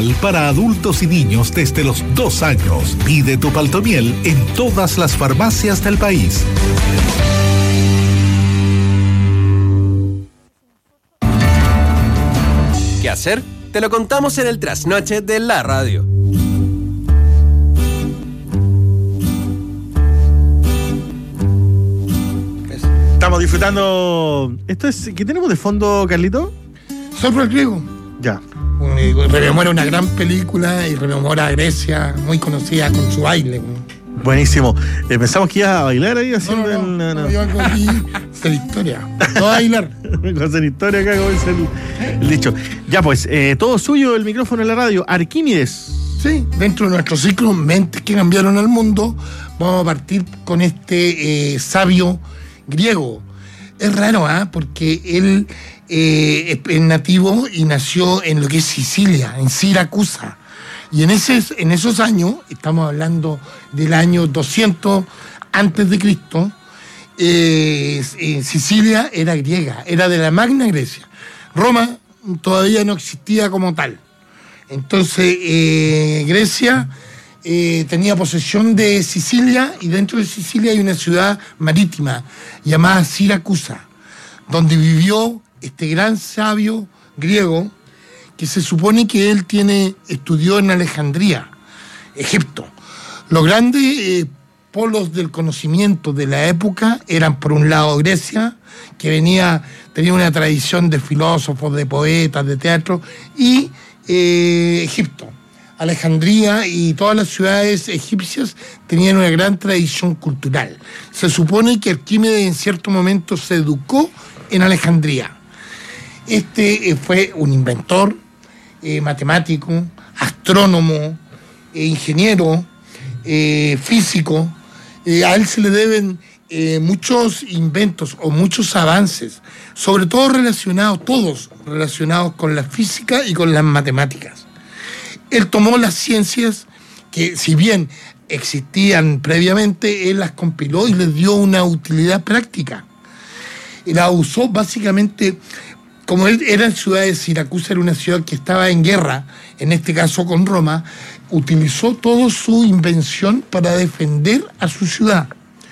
para adultos y niños desde los 2 años. Pide tu Paltomiel en todas las farmacias del país. ¿Qué hacer? Te lo contamos en el trasnoche de la radio. Estamos disfrutando. ¿Esto es qué tenemos de fondo, Carlito? Soplo el griego. Ya. Rememora una gran película y rememora a Grecia, muy conocida con su baile. Buenísimo. Pensamos que ibas a bailar ahí haciendo no. Yo hago aquí hacer historia. No a bailar. Hacer historia acá, como dice el dicho. Ya pues, todo suyo el micrófono en la radio. Arquímedes. Sí, dentro de nuestro ciclo Mentes que cambiaron al mundo, vamos a partir con este sabio griego. Es raro, porque él es nativo y nació en lo que es Sicilia, en Siracusa. Y en esos años, estamos hablando del año 200 antes de Cristo, Sicilia era griega, era de la Magna Grecia. Roma todavía no existía como tal. Entonces, Grecia tenía posesión de Sicilia, y dentro de Sicilia hay una ciudad marítima llamada Siracusa, donde vivió este gran sabio griego, que se supone que él estudió en Alejandría, Egipto. Los grandes polos del conocimiento de la época eran, por un lado, Grecia, que tenía una tradición de filósofos, de poetas, de teatro, y Egipto. Alejandría y todas las ciudades egipcias tenían una gran tradición cultural. Se supone que Arquímedes en cierto momento se educó en Alejandría. Fue un inventor, matemático, astrónomo, ingeniero, físico. A él se le deben muchos inventos o muchos avances, sobre todo todos relacionados con la física y con las matemáticas. Él tomó las ciencias que, si bien existían previamente, él las compiló y les dio una utilidad práctica. Y la usó básicamente, como él era en ciudad de Siracusa, era una ciudad que estaba en guerra, en este caso con Roma, utilizó toda su invención para defender a su ciudad.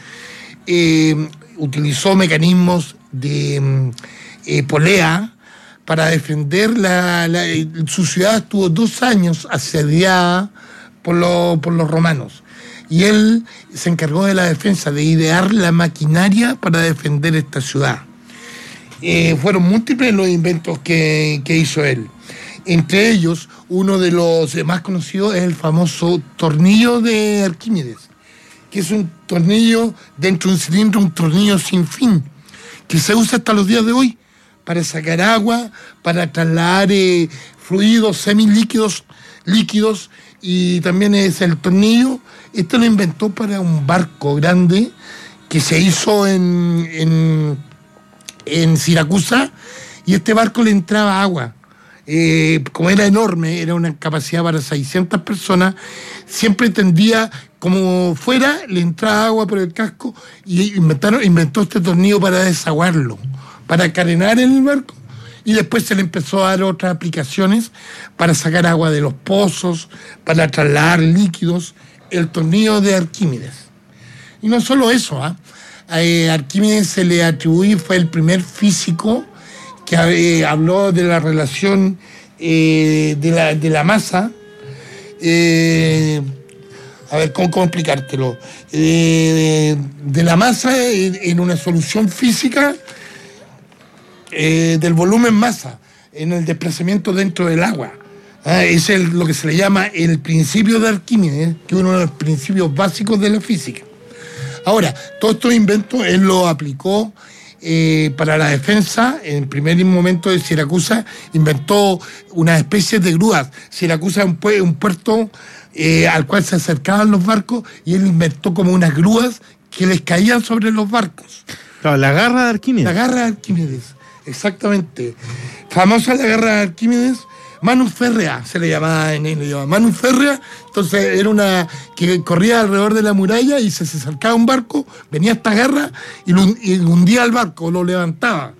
Utilizó mecanismos de polea para defender su ciudad. Estuvo 2 años asediada por los romanos, y él se encargó de la defensa, de idear la maquinaria para defender esta ciudad. Fueron múltiples los inventos que hizo él. Entre ellos, uno de los más conocidos es el famoso tornillo de Arquímedes, que es un tornillo dentro de un cilindro, un tornillo sin fin, que se usa hasta los días de hoy para sacar agua, para trasladar fluidos semilíquidos, líquidos, y también es el tornillo. Esto lo inventó para un barco grande que se hizo en Siracusa, y este barco le entraba agua. Como era enorme, era una capacidad para 600 personas, siempre tendía, como fuera, le entraba agua por el casco, y inventó este tornillo para desaguarlo, para carenar en el barco, y después se le empezó a dar otras aplicaciones para sacar agua de los pozos, para trasladar líquidos, el tornillo de Arquímedes. Y no solo eso, a Arquímedes se le atribuye, fue el primer físico que habló de la relación de la masa. A ver, ¿cómo explicártelo? De la masa en una solución física, del volumen masa, en el desplazamiento dentro del agua. Ese es lo que se le llama el principio de Arquímedes, que es uno de los principios básicos de la física. Ahora, todos estos inventos él los aplicó para la defensa. En el primer momento de Siracusa inventó unas especies de grúas. Siracusa es un puerto al cual se acercaban los barcos, y él inventó como unas grúas que les caían sobre los barcos. Claro, la garra de Arquímedes. La garra de Arquímedes, exactamente. Famosa la garra de Arquímedes. Manus Férrea se le llamaba en el idioma. Manus Férrea, entonces era una que corría alrededor de la muralla, y se acercaba un barco, venía esta garra y hundía el barco, lo levantaba.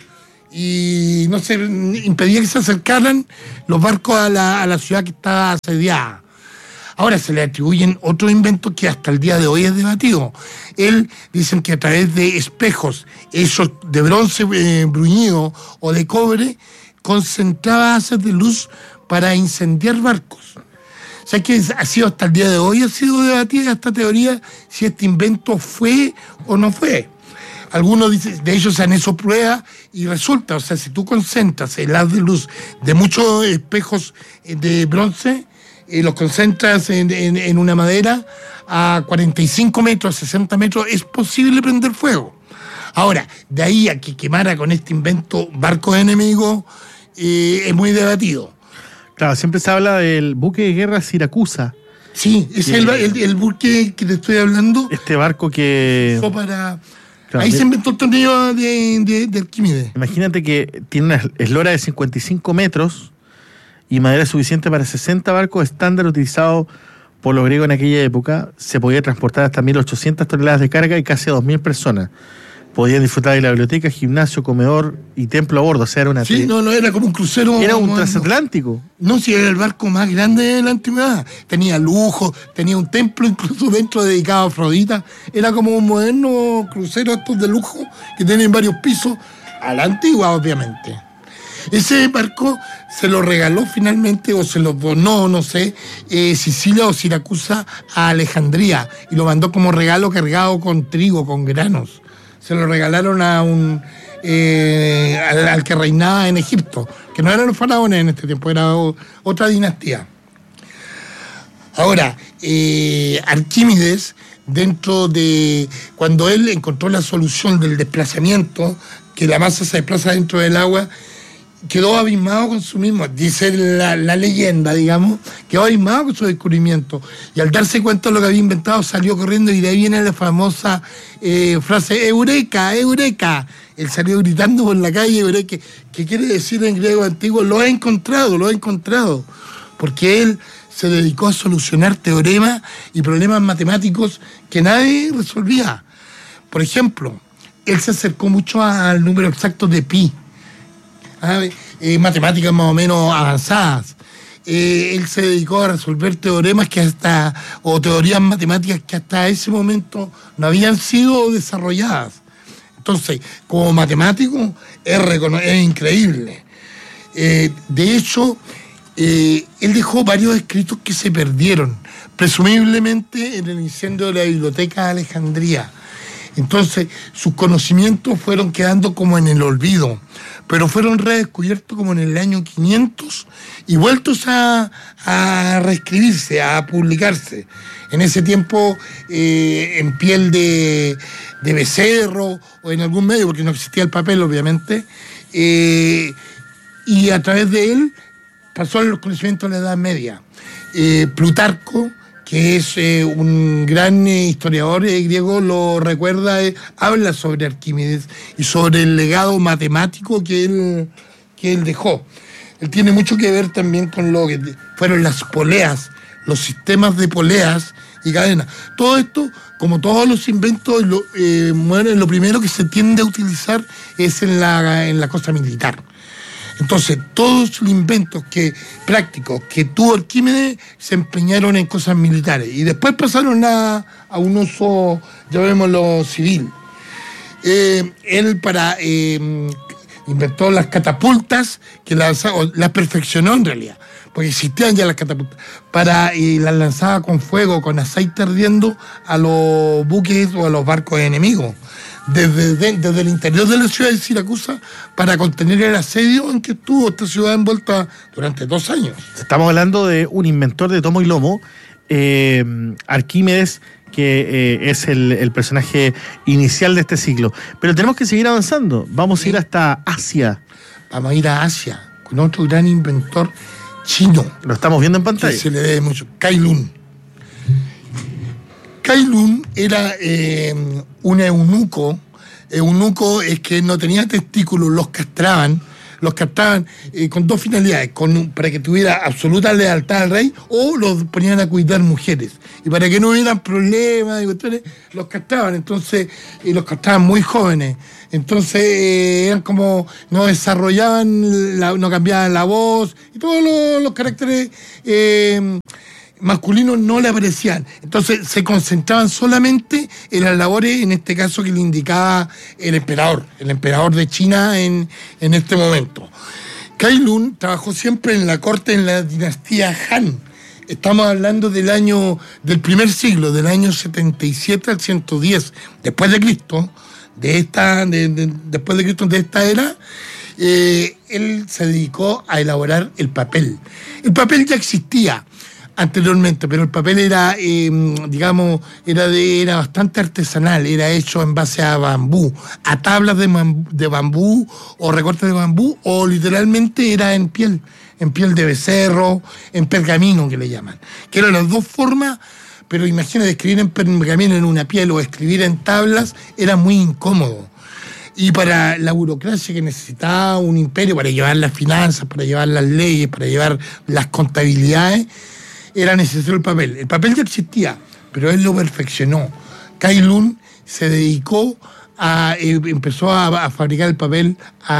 y no se impedía que se acercaran los barcos a la ciudad que estaba asediada. Ahora se le atribuyen otros inventos que hasta el día de hoy es debatido. Él, dicen que a través de espejos hechos de bronce bruñido o de cobre, concentraba haces de luz para incendiar barcos. O sea que ha sido hasta el día de hoy, ha sido debatida esta teoría si este invento fue o no fue. Algunos dicen, de ellos se han hecho pruebas y resulta, o sea, si tú concentras el haz de luz de muchos espejos de bronce, los concentras en una madera a 45 metros, 60 metros, es posible prender fuego. Ahora, de ahí a que quemara con este invento barcos enemigos, es muy debatido. Claro, siempre se habla del buque de guerra Siracusa. Sí, ese es el buque que te estoy hablando. Este barco que... Claro, ahí se inventó el tornillo de Arquímedes. Imagínate que tiene una eslora de 55 metros y madera suficiente para 60 barcos estándar utilizados por los griegos en aquella época. Se podía transportar hasta 1.800 toneladas de carga y casi a 2.000 personas. Podían disfrutar de la biblioteca, gimnasio, comedor y templo a bordo. O sea, era una... Sí, no, era como un crucero. Era un transatlántico. No, sí, era el barco más grande de la antigüedad. Tenía lujo, tenía un templo incluso dentro dedicado a Afrodita. Era como un moderno crucero estos de lujo que tienen varios pisos, a la antigua, obviamente. Ese barco se lo regaló finalmente, o se lo donó, no sé, Sicilia o Siracusa a Alejandría, y lo mandó como regalo cargado con trigo, con granos. Se lo regalaron a al que reinaba en Egipto, que no eran los faraones en este tiempo, era otra dinastía. Ahora, Arquímedes, dentro de... Cuando él encontró la solución del desplazamiento, que la masa se desplaza dentro del agua, quedó abismado con su mismo, dice la leyenda, digamos, quedó abismado con su descubrimiento. Y al darse cuenta de lo que había inventado, salió corriendo, y de ahí viene la famosa frase, ¡Eureka, Eureka! Él salió gritando por la calle, Eureka, que quiere decir en griego antiguo, lo he encontrado. Porque él se dedicó a solucionar teoremas y problemas matemáticos que nadie resolvía. Por ejemplo, él se acercó mucho al número exacto de pi. Matemáticas más o menos avanzadas. Él se dedicó a resolver teoremas o teorías matemáticas que hasta ese momento no habían sido desarrolladas. Entonces, como matemático, es increíble. De hecho, él dejó varios escritos que se perdieron, presumiblemente en el incendio de la biblioteca de Alejandría. Entonces, sus conocimientos fueron quedando como en el olvido, pero fueron redescubiertos como en el año 500 y vueltos a reescribirse, a publicarse. En ese tiempo, en piel de becerro o en algún medio, porque no existía el papel, obviamente, y a través de él pasó a los conocimientos de la Edad Media. Plutarco, que es un gran historiador griego, lo recuerda, habla sobre Arquímedes y sobre el legado matemático que él dejó. Él tiene mucho que ver también con lo que fueron las poleas, los sistemas de poleas y cadenas. Todo esto, como todos los inventos, lo primero que se tiende a utilizar es en la cosa militar. Entonces, todos los inventos prácticos que tuvo Arquímedes se empeñaron en cosas militares y después pasaron a un uso, llamémoslo, civil. Él inventó las catapultas, que las perfeccionó en realidad, porque existían ya las catapultas, y las lanzaba con fuego, con aceite ardiendo a los buques o a los barcos enemigos. Desde el interior de la ciudad de Siracusa para contener el asedio en que estuvo esta ciudad envuelta durante 2 años. Estamos hablando de un inventor de tomo y lomo, Arquímedes, que es el personaje inicial de este siglo. Pero tenemos que seguir avanzando. Vamos a ir hasta Asia. Vamos a ir a Asia con otro gran inventor chino. Lo estamos viendo en pantalla. Que se le debe mucho. Cai Lun. Cai Lun era un eunuco. Eunuco es que no tenía testículos, los castraban los captaban con dos finalidades, para que tuviera absoluta lealtad al rey, o los ponían a cuidar mujeres. Y para que no hubieran problemas y cuestiones, los captaban. Entonces, los captaban muy jóvenes. Entonces, eran como, no desarrollaban, no cambiaban la voz, y todos los caracteres masculinos no le aparecían. Entonces se concentraban solamente en las labores, en este caso que le indicaba el emperador de China en este momento. Cai Lun trabajó siempre en la corte, en la dinastía Han. Estamos hablando del primer siglo, del año 77 al 110 después de Cristo, después de Cristo, de esta era. Él se dedicó a elaborar el papel. El papel ya existía anteriormente, pero el papel era, era bastante artesanal, era hecho en base a bambú, a tablas de bambú o recortes de bambú, o literalmente era en piel de becerro, en pergamino que le llaman, que eran las dos formas. Pero imagínate, escribir en pergamino en una piel o escribir en tablas era muy incómodo. Y para la burocracia que necesitaba un imperio para llevar las finanzas, para llevar las leyes, para llevar las contabilidades, era necesario el papel. El papel ya existía, pero él lo perfeccionó. Cai Lun se dedicó empezó a fabricar el papel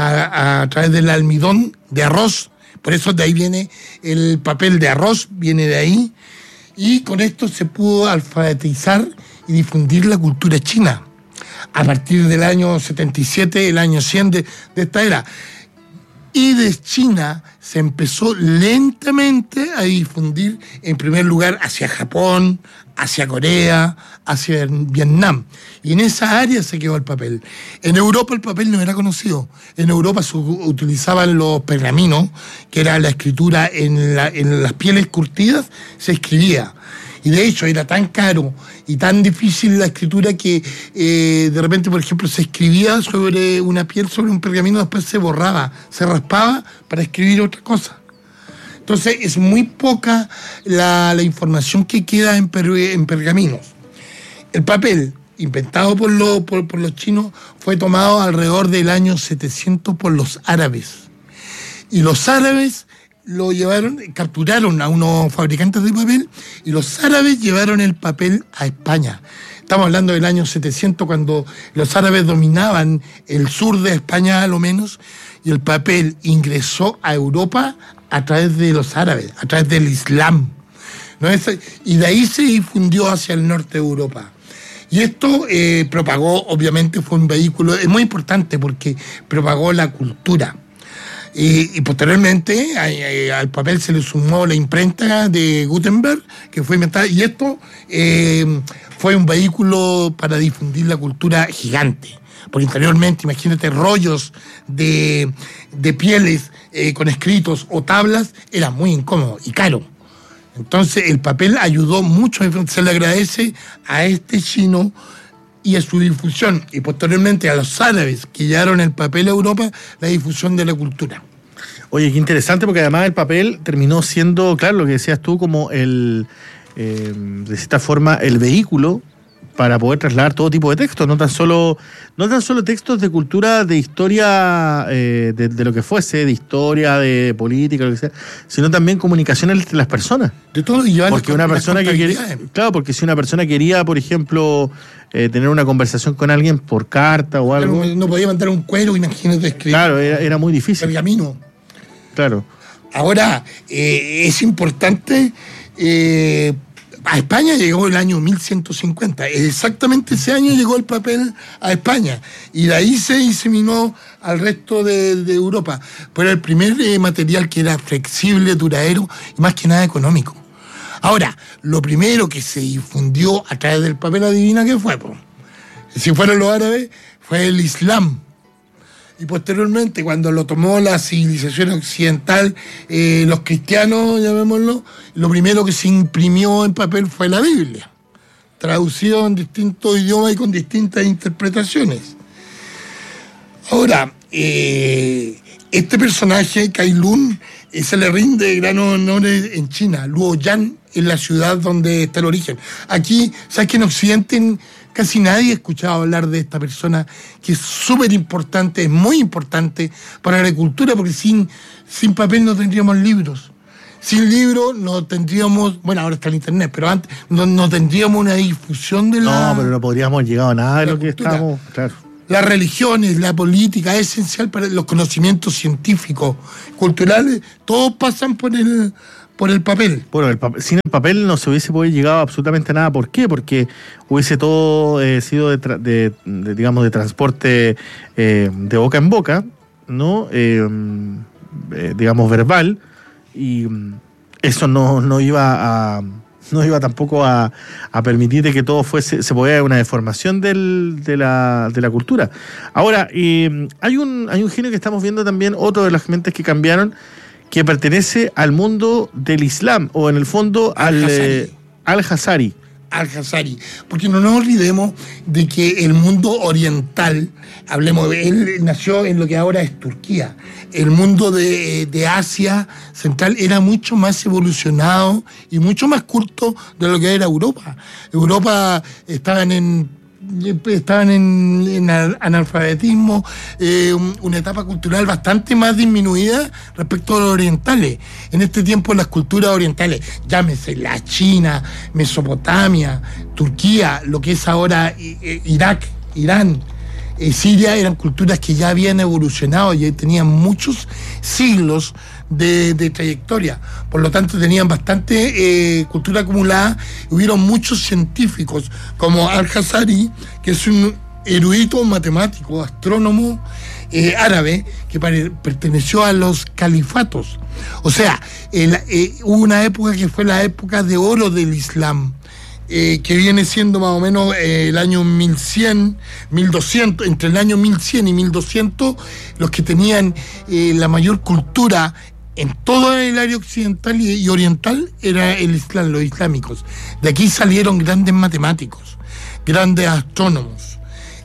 a través del almidón de arroz. Por eso de ahí viene el papel de arroz, viene de ahí. Y con esto se pudo alfabetizar y difundir la cultura china. A partir del año 77, el año 100 de esta era. Y de China se empezó lentamente a difundir, en primer lugar, hacia Japón, hacia Corea, hacia Vietnam. Y en esa área se quedó el papel. En Europa el papel no era conocido. En Europa se utilizaban los pergaminos, que era la escritura en las pieles curtidas, se escribía. Y de hecho era tan caro y tan difícil la escritura que de repente, por ejemplo, se escribía sobre una piel, sobre un pergamino, después se borraba, se raspaba para escribir otra cosa. Entonces es muy poca la información que queda en pergaminos. El papel, inventado por los chinos, fue tomado alrededor del año 700 por los árabes. Y los árabes capturaron a unos fabricantes de papel, y los árabes llevaron el papel a España. Estamos hablando del año 700, cuando los árabes dominaban el sur de España a lo menos, y el papel ingresó a Europa a través de los árabes, a través del Islam, ¿no? Y de ahí se difundió hacia el norte de Europa. Y esto propagó, obviamente fue un vehículo, es muy importante porque propagó la cultura. Y posteriormente al papel se le sumó la imprenta de Gutenberg, que fue inventada, y esto fue un vehículo para difundir la cultura gigante. Porque anteriormente, imagínate, rollos de pieles con escritos o tablas, era muy incómodo y caro. Entonces el papel ayudó mucho, se le agradece a este chino y a su difusión, y posteriormente a los árabes que llevaron el papel a Europa, la difusión de la cultura. Oye, qué interesante, porque además el papel terminó siendo, claro, lo que decías tú, como de cierta forma, el vehículo para poder trasladar todo tipo de textos, no tan solo textos de cultura, de historia, de lo que fuese, de historia, de política, lo que sea, sino también comunicación entre las personas. De todo, y porque una persona que quería, claro, porque si una persona quería, por ejemplo, tener una conversación con alguien por carta o algo, no podía mandar un cuero, imagínate escribir. Claro, era muy difícil. Pergamino. Claro. Ahora, es importante. A España llegó el año 1150, exactamente ese año llegó el papel a España, y de ahí se diseminó al resto de Europa. Pero el primer material que era flexible, duradero y más que nada económico. Ahora, lo primero que se difundió a través del papel, adivina qué fue, si fueron los árabes, fue el Islam. Y posteriormente, cuando lo tomó la civilización occidental, los cristianos, llamémoslo, lo primero que se imprimió en papel fue la Biblia, traducido en distintos idiomas y con distintas interpretaciones. Ahora, este personaje, Cai Lun, se le rinde gran honor en China. Luoyang es la ciudad donde está el origen. Aquí, ¿sabes que en Occidente Casi nadie ha escuchado hablar de esta persona que es súper importante, es muy importante para la agricultura, porque sin papel no tendríamos libros. Sin libros no tendríamos, bueno, ahora está el internet, pero antes no tendríamos una difusión de la... No, pero no podríamos haber llegado a nada de lo que cultura. estamos, claro. Las religiones, la política, es esencial para los conocimientos científicos, culturales, todos pasan por el papel. Bueno, sin el papel no se hubiese podido llegar a absolutamente nada. ¿Por qué? Porque hubiese todo sido digamos, de transporte de boca en boca, ¿no? Digamos, verbal, y eso no iba tampoco a permitir de que todo se pudiera una deformación de la cultura. Ahora, hay un genio que estamos viendo también, otro de las mentes que cambiaron, que pertenece al mundo del Islam, o en el fondo Al-Jazari. Al-Jazari, porque no nos olvidemos de que el mundo oriental, hablemos de él, nació en lo que ahora es Turquía. El mundo de Asia Central era mucho más evolucionado y mucho más culto de lo que era Europa. Europa estaban en analfabetismo, una etapa cultural bastante más disminuida respecto a los orientales. En este tiempo las culturas orientales, llámese la China, Mesopotamia, Turquía, lo que es ahora Irak, Irán, Siria, eran culturas que ya habían evolucionado y tenían muchos siglos de trayectoria. Por lo tanto, tenían bastante cultura acumulada. Hubieron muchos científicos, como Al-Jazari, que es un erudito matemático, astrónomo árabe, que perteneció a los califatos. O sea, hubo una época que fue la época de oro del Islam, que viene siendo más o menos el año 1100, 1200, entre el año 1100 y 1200, los que tenían la mayor cultura en todo el área occidental y oriental era el Islam, los islámicos. De aquí salieron grandes matemáticos, grandes astrónomos.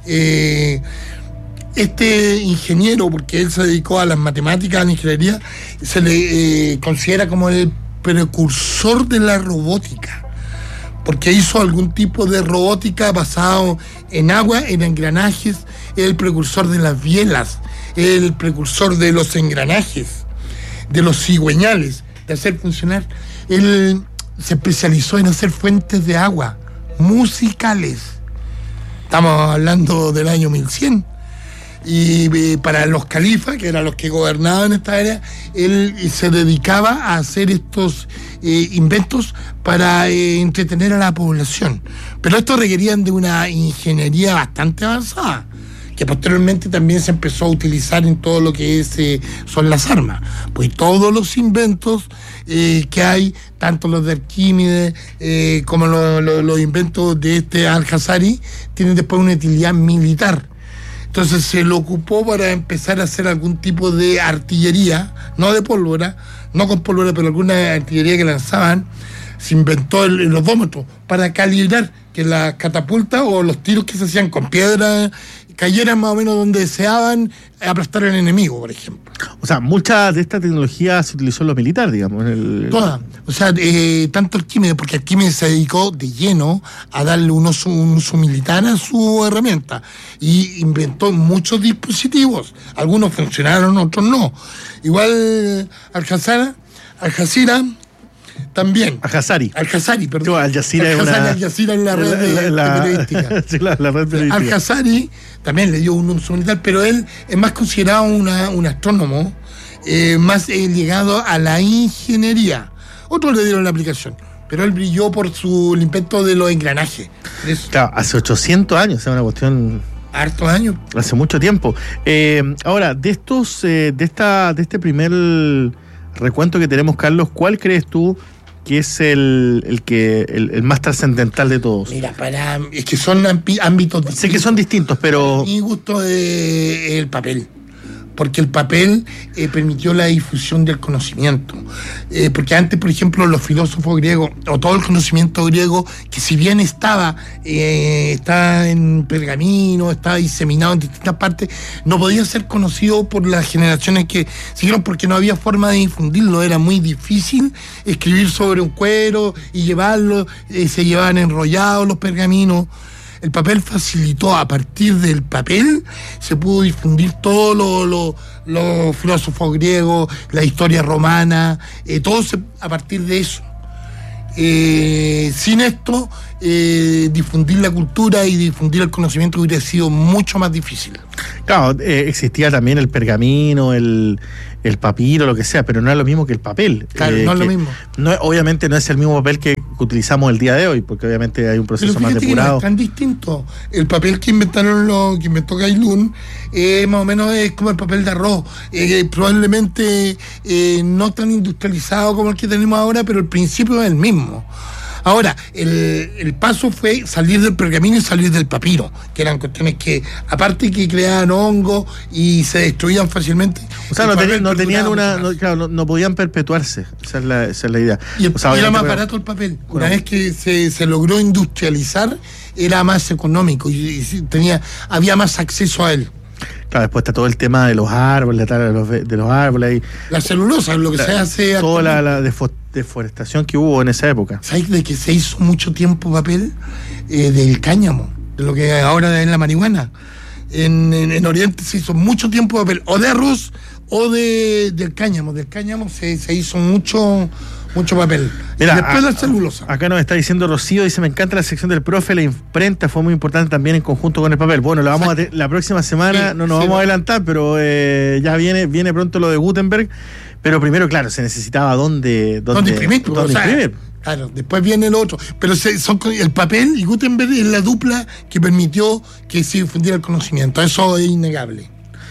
Este ingeniero, porque él se dedicó a las matemáticas, a la ingeniería, se le considera como el precursor de la robótica, porque hizo algún tipo de robótica basado en agua, en engranajes, el precursor de las bielas, el precursor de los engranajes, de los cigüeñales, de hacer funcionar. Él se especializó en hacer fuentes de agua musicales. Estamos hablando del año 1100. Y para los califas, que eran los que gobernaban esta área, él se dedicaba a hacer estos inventos para entretener a la población. Pero estos requerían de una ingeniería bastante avanzada, que posteriormente también se empezó a utilizar en todo lo que son las armas. Pues todos los inventos que hay, tanto los de Arquímedes como los inventos de este Al-Jazari, tienen después una utilidad militar. Entonces se lo ocupó para empezar a hacer algún tipo de artillería, no de pólvora, no con pólvora, pero alguna artillería que lanzaban. Se inventó el odómetro para calibrar que las catapultas o los tiros que se hacían con piedra cayeran más o menos donde deseaban aplastar al enemigo, por ejemplo. O sea, mucha de esta tecnología se utilizó en lo militar, digamos. Toda. O sea, tanto Arquímedes, porque Arquímedes se dedicó de lleno a darle un uso militar a su herramienta y inventó muchos dispositivos. Algunos funcionaron, otros no. Igual Al-Jazira también. Al-Jazari, perdón. Al-Jazira es la red periodística. Sí, la red periodística. Al-Jazari también le dio un uso militar, pero él es más considerado un astrónomo, más ligado a la ingeniería. Otros le dieron la aplicación, pero él brilló por el invento de los engranajes. Claro, hace 800 años, es una cuestión... Hartos años. Hace mucho tiempo. Ahora, de este primer recuento que tenemos, Carlos, ¿cuál crees tú que es el más trascendental de todos? Mira, es que son ámbitos distintos. Sé que son distintos, pero... Mi gusto es el papel, porque el papel permitió la difusión del conocimiento. Porque antes, por ejemplo, los filósofos griegos, o todo el conocimiento griego, que si bien estaba en pergamino, estaba diseminado en distintas partes, no podía ser conocido por las generaciones que siguieron, porque no había forma de difundirlo. Era muy difícil escribir sobre un cuero y llevarlo, se llevaban enrollados los pergaminos. El papel facilitó, a partir del papel se pudo difundir todos los filósofos griegos, la historia romana, a partir de eso. Sin esto, difundir la cultura y difundir el conocimiento hubiera sido mucho más difícil. Claro, existía también el pergamino, el papiro, lo que sea, pero no es lo mismo que el papel. Claro, no es lo mismo. Obviamente no es el mismo papel que utilizamos el día de hoy, porque obviamente hay un proceso más depurado. No es tan distinto. El papel que inventó Gailún, más o menos es como el papel de arroz. Probablemente no tan industrializado como el que tenemos ahora, pero el principio es el mismo. Ahora, el paso fue salir del pergamino y salir del papiro, que eran cuestiones que, aparte que creaban hongos y se destruían fácilmente. O sea, no tenían no podían perpetuarse. Esa es la idea. Y era más barato el papel. Una vez que se logró industrializar, era más económico y había más acceso a él. Claro, después está todo el tema de los árboles, de los árboles. La celulosa, lo que se hace. Toda la deforestación que hubo en esa época. ¿Sabes de que se hizo mucho tiempo papel? Del cáñamo, de lo que ahora es la marihuana. En Oriente se hizo mucho tiempo papel, o de arroz o del cáñamo. Del cáñamo se hizo mucho papel. Mira, después la celulosa. Acá nos está diciendo Rocío, dice: me encanta la sección del profe, la imprenta fue muy importante también en conjunto con el papel. Bueno, la próxima semana, no nos vamos a adelantar, pero ya viene pronto lo de Gutenberg. Pero primero, claro, se necesitaba dónde imprimir. Claro, después viene el otro. Pero el papel y Gutenberg es la dupla que permitió que se difundiera el conocimiento. Eso es innegable.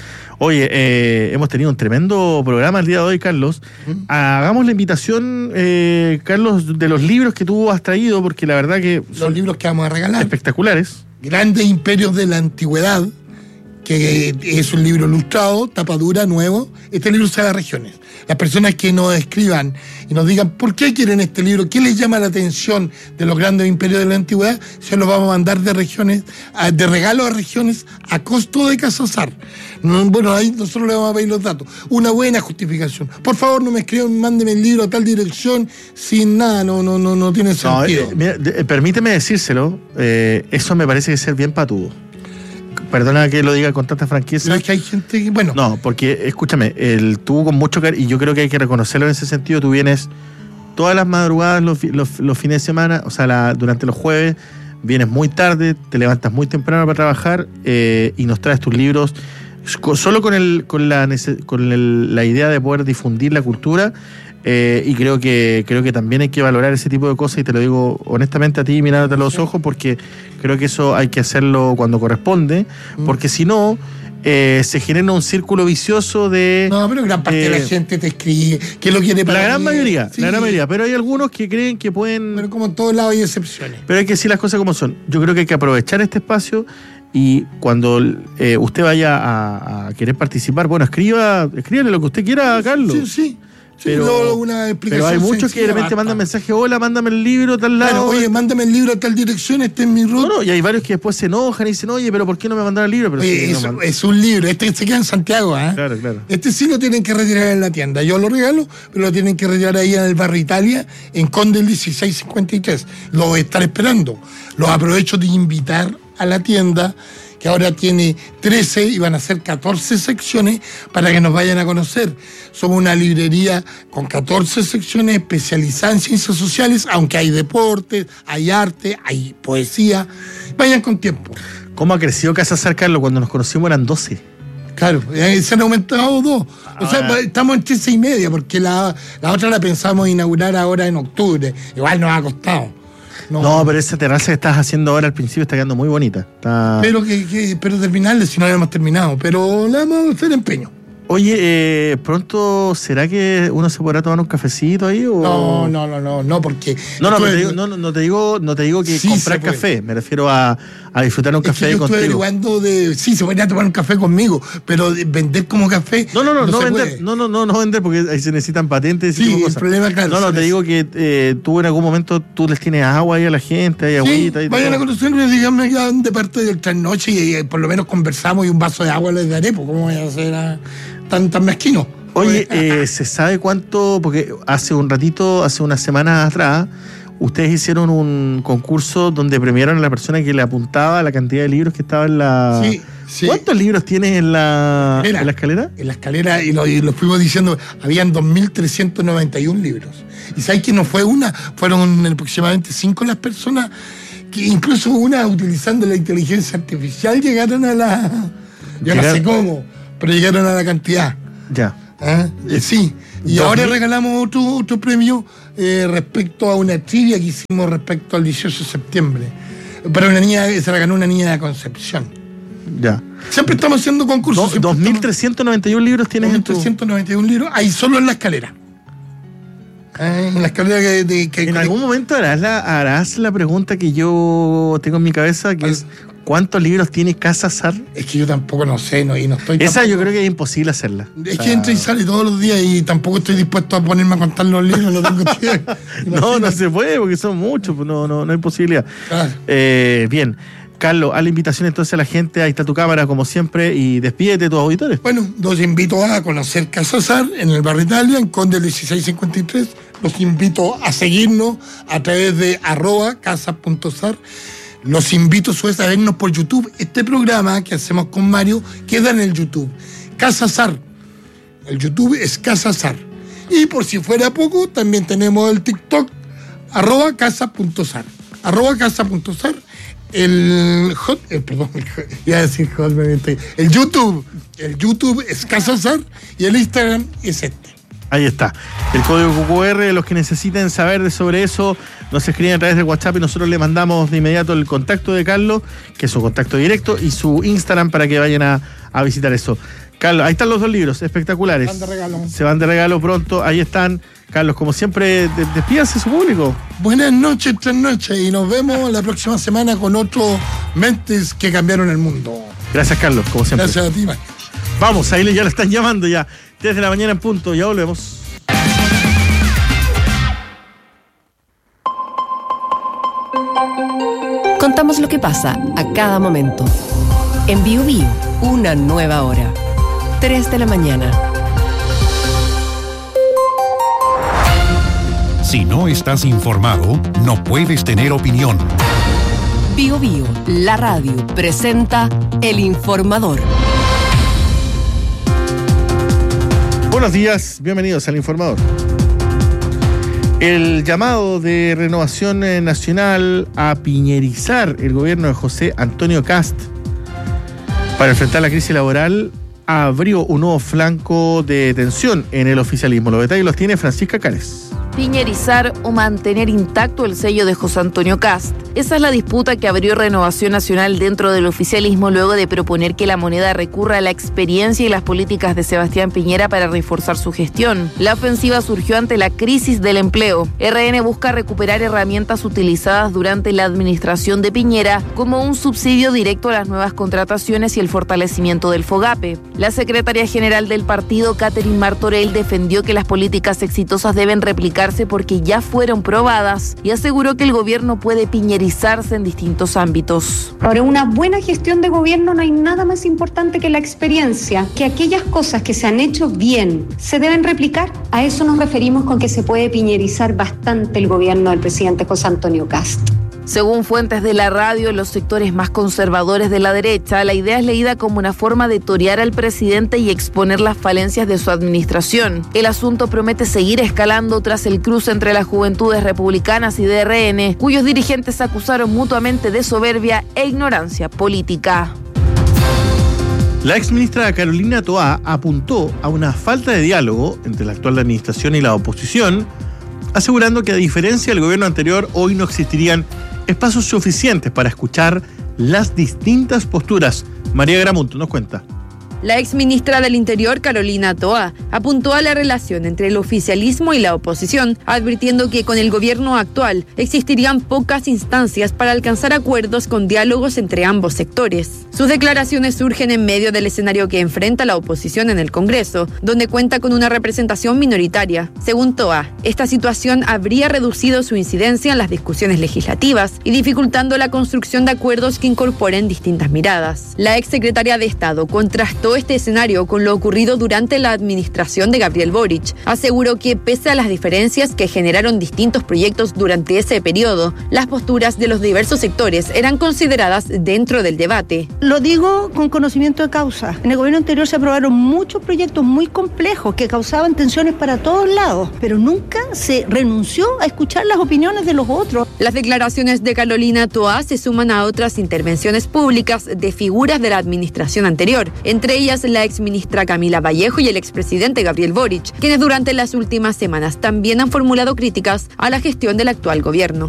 Oye, hemos tenido un tremendo programa el día de hoy, Carlos. Hagamos la invitación, Carlos, de los libros que tú has traído, porque la verdad que los libros que vamos a regalar. Espectaculares. Grandes imperios de la antigüedad, que es un libro ilustrado, tapa dura, nuevo. Este libro se da a regiones. Las personas que nos escriban y nos digan por qué quieren este libro, qué les llama la atención de los grandes imperios de la antigüedad, se los vamos a mandar de regalo a regiones a costo de Casazar. Bueno, ahí nosotros le vamos a pedir los datos. Una buena justificación. Por favor, no me escriban, mándenme el libro a tal dirección, sin nada, no tiene sentido. Mira, permíteme decírselo, eso me parece que ser bien patudo. Perdona que lo diga con tanta franqueza. Pero es que hay gente que, bueno. No, porque, escúchame, tú con mucho cariño, y yo creo que hay que reconocerlo en ese sentido, tú vienes todas las madrugadas, los fines de semana, o sea, durante los jueves, vienes muy tarde, te levantas muy temprano para trabajar y nos traes tus libros, solo con la idea de poder difundir la cultura. Y creo que también hay que valorar ese tipo de cosas, y te lo digo honestamente a ti, mirándote a los ojos, porque creo que eso hay que hacerlo cuando corresponde, porque si no, se genera un círculo vicioso de... No, pero gran parte de la gente te escribe que lo quiere para la gran mayoría, pero hay algunos que creen que pueden... Pero como en todos lados hay excepciones. Pero hay que decir las cosas como son. Yo creo que hay que aprovechar este espacio, y cuando usted vaya a querer participar, bueno, escríbale lo que usted quiera, Carlos. Sí. Pero hay muchos que de repente mandan mensaje: hola, mándame el libro a tal lado. Claro, oye, mándame el libro a tal dirección, este es mi ruta. No, y hay varios que después se enojan y dicen: oye, pero ¿por qué no me mandaron el libro? Pero oye, es un libro, este se queda en Santiago, ¿eh? Claro. Este sí lo tienen que retirar en la tienda. Yo lo regalo, pero lo tienen que retirar ahí en el barrio Italia, en Conde 1653. Lo voy a estar esperando. Los aprovecho de invitar a la tienda, que ahora tiene 13 y van a ser 14 secciones, para que nos vayan a conocer. Somos una librería con 14 secciones especializadas en ciencias sociales, aunque hay deportes, hay arte, hay poesía. Vayan con tiempo. ¿Cómo ha crecido Casazar, Carlos? Cuando nos conocimos eran 12. Claro, se han aumentado 2. O sea, estamos en 13 y media, porque la otra la pensamos inaugurar ahora en octubre. Igual nos ha costado. No, pero esa terraza que estás haciendo ahora al principio está quedando muy bonita. Pero terminarle, si no habíamos terminado. Pero le vamos a hacer empeño. Oye, pronto, ¿será que uno se podrá tomar un cafecito ahí? O... No, porque... No te digo que sí, comprar café, me refiero a disfrutar un café contigo. Estoy averiguando sí, se podría tomar un café conmigo, pero vender como café... No vender, porque ahí se necesitan patentes y cosas. El problema, claro. Te digo que tú en algún momento tú les tienes agua ahí a la gente, hay agüita. Sí, vayan a conocerme y díganme de parte del trasnoche y por lo menos conversamos y un vaso de agua les daré, pues ¿cómo voy a hacer tan mezquino? Oye, ¿se sabe cuánto? Porque hace unas semanas atrás, ustedes hicieron un concurso donde premiaron a la persona que le apuntaba a la cantidad de libros que estaba en la... Sí, sí. ¿Cuántos libros tienes en la escalera? En la escalera, y lo fuimos diciendo, habían 2.391 libros. Y ¿sabes que no fue una? Fueron aproximadamente 5 las personas que incluso una utilizando la inteligencia artificial llegaron a la... Yo no sé cómo, pero llegaron a la cantidad. Ya. Sí. Y ahora regalamos otro premio respecto a una trivia que hicimos respecto al 18 de septiembre. Para una niña, se la ganó una niña de Concepción. Ya. Siempre estamos haciendo concursos. 2.391 libros tienes en tu... 2.391 libros, ahí solo en la escalera. En la escalera que en algún momento harás la pregunta que yo tengo en mi cabeza, que es ¿cuántos libros tiene Casa Sar? Es que yo tampoco no sé, y no estoy... Esa yo creo que es imposible hacerla. Es que entra y sale todos los días y tampoco estoy dispuesto a ponerme a contar los libros, no tengo tiempo. No se puede porque son muchos, no hay posibilidad. Claro. Bien. Carlos, a la invitación entonces a la gente, ahí está tu cámara como siempre, y despídete de tus auditores. Bueno, los invito a conocer Casa Sar en el barrio Italia, en Conde 1653. Los invito a seguirnos a través de @casa.sar. Los invito a vernos por YouTube. Este programa que hacemos con Mario queda en el YouTube. Casa Sar. El YouTube es Casa Sar. Y por si fuera poco, también tenemos el TikTok, @casa.sar. @casa.sar. El YouTube es Casa Sar y el Instagram es este. Ahí está. El código QR, los que necesiten saber sobre eso, nos escriben a través del WhatsApp y nosotros le mandamos de inmediato el contacto de Carlos, que es su contacto directo, y su Instagram para que vayan a visitar eso. Carlos, ahí están los 2 libros, espectaculares. Se van de regalo pronto, ahí están. Carlos, como siempre, despídase su público. Buenas noches, y nos vemos la próxima semana con otros mentes que cambiaron el mundo. Gracias, Carlos, como siempre. Gracias a ti, Mike. Vamos, ahí ya lo están llamando ya. 3 de la mañana en punto, ya volvemos. Contamos lo que pasa a cada momento. En Bio Bio, una nueva hora. 3 de la mañana. Si no estás informado, no puedes tener opinión. Bio Bio, la radio, presenta El Informador. Buenos días, bienvenidos al Informador. El llamado de Renovación Nacional a piñerizar el gobierno de José Antonio Kast para enfrentar la crisis laboral abrió un nuevo flanco de tensión en el oficialismo. Los detalles los tiene Francisca Cárez. Piñerizar o mantener intacto el sello de José Antonio Kast. Esa es la disputa que abrió Renovación Nacional dentro del oficialismo luego de proponer que la moneda recurra a la experiencia y las políticas de Sebastián Piñera para reforzar su gestión. La ofensiva surgió ante la crisis del empleo. RN busca recuperar herramientas utilizadas durante la administración de Piñera, como un subsidio directo a las nuevas contrataciones y el fortalecimiento del FOGAPE. La secretaria general del partido, Catherine Martorell, defendió que las políticas exitosas deben replicarse porque ya fueron probadas y aseguró que el gobierno puede piñerizarse en distintos ámbitos. Para una buena gestión de gobierno no hay nada más importante que la experiencia, que aquellas cosas que se han hecho bien se deben replicar. A eso nos referimos con que se puede piñerizar bastante el gobierno del presidente José Antonio Kast. Según fuentes de la radio, en los sectores más conservadores de la derecha, la idea es leída como una forma de torear al presidente y exponer las falencias de su administración. El asunto promete seguir escalando tras el cruce entre las Juventudes Republicanas y DRN, cuyos dirigentes acusaron mutuamente de soberbia e ignorancia política. La exministra Carolina Toá apuntó a una falta de diálogo entre la actual administración y la oposición, asegurando que a diferencia del gobierno anterior, hoy no existirían espacios suficientes para escuchar las distintas posturas. María Gramunt nos cuenta. La exministra del Interior, Carolina Toá, apuntó a la relación entre el oficialismo y la oposición, advirtiendo que con el gobierno actual existirían pocas instancias para alcanzar acuerdos con diálogos entre ambos sectores. Sus declaraciones surgen en medio del escenario que enfrenta la oposición en el Congreso, donde cuenta con una representación minoritaria. Según Toá, esta situación habría reducido su incidencia en las discusiones legislativas y dificultando la construcción de acuerdos que incorporen distintas miradas. La exsecretaria de Estado contrastó contrastó este escenario con lo ocurrido durante la administración de Gabriel Boric. Aseguró que pese a las diferencias que generaron distintos proyectos durante ese periodo, las posturas de los diversos sectores eran consideradas dentro del debate. Lo digo con conocimiento de causa. En el gobierno anterior se aprobaron muchos proyectos muy complejos que causaban tensiones para todos lados, pero nunca se renunció a escuchar las opiniones de los otros. Las declaraciones de Carolina Toá se suman a otras intervenciones públicas de figuras de la administración anterior, entre ellas la exministra Camila Vallejo y el expresidente Gabriel Boric, quienes durante las últimas semanas también han formulado críticas a la gestión del actual gobierno.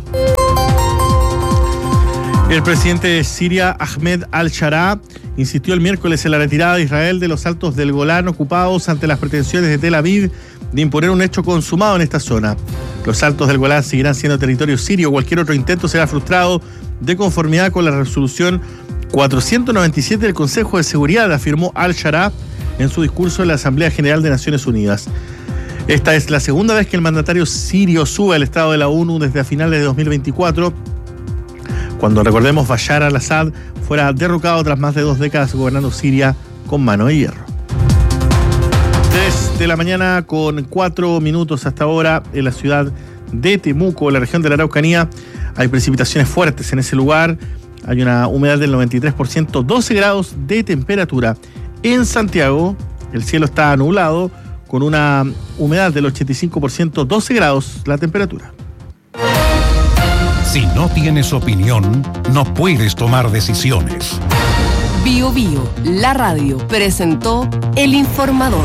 El presidente de Siria, Ahmed al-Sharaa, insistió el miércoles en la retirada de Israel de los altos del Golán ocupados ante las pretensiones de Tel Aviv de imponer un hecho consumado en esta zona. Los altos del Golán seguirán siendo territorio sirio. Cualquier otro intento será frustrado de conformidad con la resolución 497 del Consejo de Seguridad, afirmó al-Sharaa en su discurso en la Asamblea General de Naciones Unidas. Esta es la segunda vez que el mandatario sirio sube al estado de la ONU desde a finales de 2024, cuando, recordemos, Bashar al-Assad fuera derrocado tras más de 2 décadas gobernando Siria con mano de hierro. 3 de la mañana con 4 minutos hasta ahora en la ciudad de Temuco, en la región de la Araucanía. Hay precipitaciones fuertes en ese lugar. Hay una humedad del 93%, 12 grados de temperatura. En Santiago, el cielo está nublado con una humedad del 85%, 12 grados la temperatura. Si no tienes opinión, no puedes tomar decisiones. Bio Bio, la radio, presentó El Informador.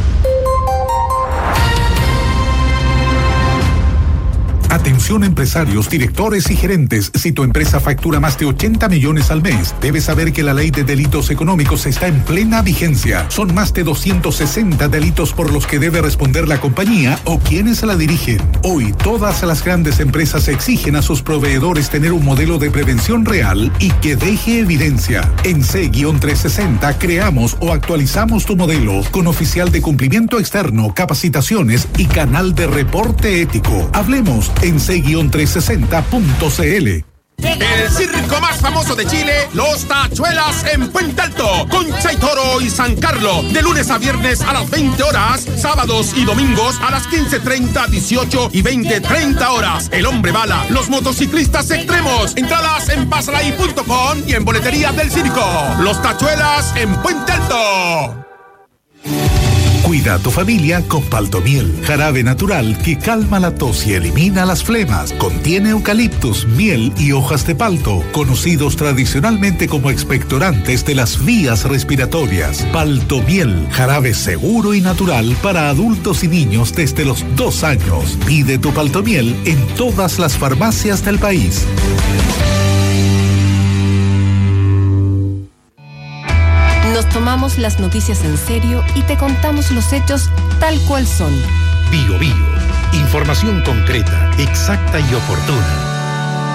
Atención empresarios, directores y gerentes. Si tu empresa factura más de 80 millones al mes, debes saber que la ley de delitos económicos está en plena vigencia. Son más de 260 delitos por los que debe responder la compañía o quienes la dirigen. Hoy, todas las grandes empresas exigen a sus proveedores tener un modelo de prevención real y que deje evidencia. En C-360 creamos o actualizamos tu modelo con oficial de cumplimiento externo, capacitaciones y canal de reporte ético. Hablemos en c-360.cl. El circo más famoso de Chile, Los Tachuelas en Puente Alto, Concha y Toro y San Carlos, de lunes a viernes a las 20 horas, sábados y domingos a las 15:30, 18 y 20:30 horas. El Hombre Bala, los motociclistas extremos, entradas en pasalahí.com y en boletería del circo. Los Tachuelas en Puente Alto. Cuida a tu familia con Paltomiel, jarabe natural que calma la tos y elimina las flemas. Contiene eucaliptus, miel y hojas de palto, conocidos tradicionalmente como expectorantes de las vías respiratorias. Paltomiel, jarabe seguro y natural para adultos y niños desde los 2 años. Pide tu Paltomiel en todas las farmacias del país. Nos tomamos las noticias en serio y te contamos los hechos tal cual son. Bio Bio. Información concreta, exacta y oportuna.